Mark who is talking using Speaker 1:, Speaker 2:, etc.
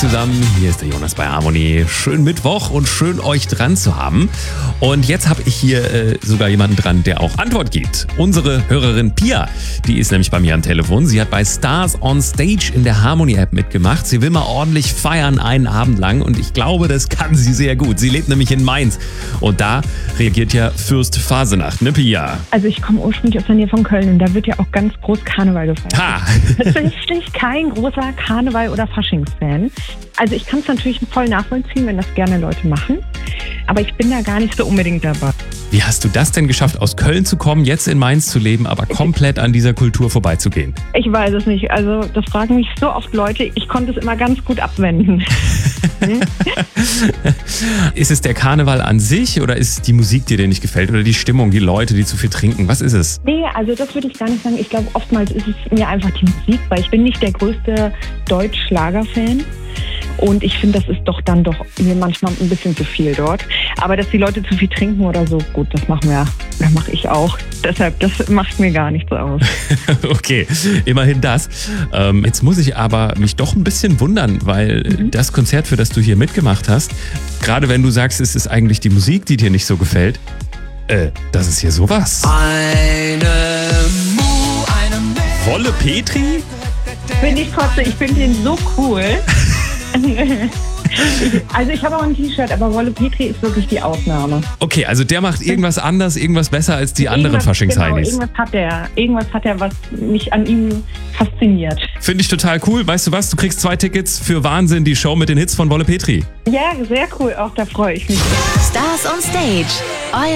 Speaker 1: zusammen, hier ist der Jonas bei Harmony. Schön Mittwoch und schön euch dran zu haben. Und jetzt habe ich hier sogar jemanden dran, der auch Antwort gibt. Unsere Hörerin Pia, die ist nämlich bei mir am Telefon. Sie hat bei Stars on Stage in der Harmony-App mitgemacht. Sie will mal ordentlich feiern einen Abend lang und ich glaube, das kann sie sehr gut. Sie lebt nämlich in Mainz und da reagiert ja Fürst Fasenacht, ne Pia?
Speaker 2: Also ich komme ursprünglich aus der Nähe von Köln und da wird ja auch ganz groß Karneval gefeiert.
Speaker 1: Ha!
Speaker 2: Tatsächlich kein großer Karneval- oder Faschingsfan. Also ich kann es natürlich voll nachvollziehen, wenn das gerne Leute machen, aber ich bin da gar nicht so unbedingt dabei.
Speaker 1: Wie hast du das denn geschafft, aus Köln zu kommen, jetzt in Mainz zu leben, aber komplett an dieser Kultur vorbeizugehen?
Speaker 2: Ich weiß es nicht. Also das fragen mich so oft Leute. Ich konnte es immer ganz gut abwenden.
Speaker 1: Ist es der Karneval an sich oder ist es die Musik, die dir nicht gefällt oder die Stimmung, die Leute, die zu viel trinken? Was ist es?
Speaker 2: Nee, also das würde ich gar nicht sagen. Ich glaube, oftmals ist es mir einfach die Musik, weil ich bin nicht der größte Deutsch-Schlager-Fan. Und ich finde, das ist doch mir manchmal ein bisschen zu viel dort. Aber dass die Leute zu viel trinken oder so, gut, das mache ich auch. Deshalb, das macht mir gar nichts aus.
Speaker 1: Okay, immerhin das. Jetzt muss ich aber mich doch ein bisschen wundern, weil das Konzert, für das du hier mitgemacht hast, gerade wenn du sagst, es ist eigentlich die Musik, die dir nicht so gefällt, das ist hier sowas. Wolle Petri?
Speaker 2: Finde ich trotzdem, ich finde den so cool. Also ich habe auch ein T-Shirt, aber Wolle Petri ist wirklich die Ausnahme.
Speaker 1: Okay, also der macht irgendwas anders, irgendwas besser als die anderen Faschingsheinis.
Speaker 2: Genau, irgendwas hat er, was mich an ihm fasziniert.
Speaker 1: Finde ich total cool. Weißt du was? Du kriegst 2 Tickets für Wahnsinn, die Show mit den Hits von Wolle Petri.
Speaker 2: Ja, sehr cool. Auch da freue ich mich.
Speaker 3: Stars on Stage.